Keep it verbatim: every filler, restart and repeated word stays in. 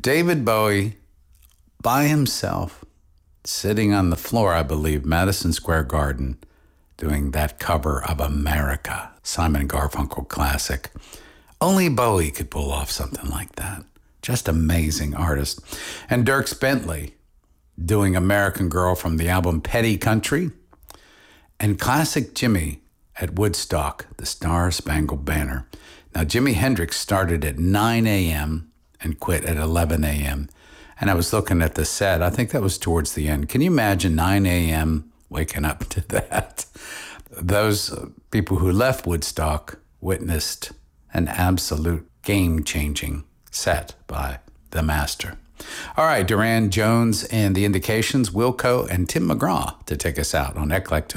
David Bowie by himself, sitting on the floor, I believe, Madison Square Garden, doing that cover of America, Simon and Garfunkel classic. Only Bowie could pull off something like that. Just amazing artist. And Dierks Bentley doing American Girl from the album Petty Country. And Classic Jimmy at Woodstock, the Star Spangled Banner. Now, Jimi Hendrix started at nine a.m. and quit at eleven a.m. And I was looking at the set. I think that was towards the end. Can you imagine nine a.m. waking up to that? Those people who left Woodstock witnessed an absolute game-changing set by the master. All right, Duran Jones and the Indications, Wilco and Tim McGraw to take us out on Eclectic